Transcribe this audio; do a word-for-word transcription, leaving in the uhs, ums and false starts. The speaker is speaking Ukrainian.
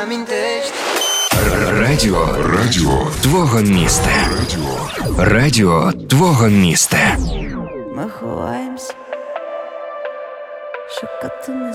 Радіо, радіо твого міста. Радіо, радіо твого міста. Ми ховаємось, шукати не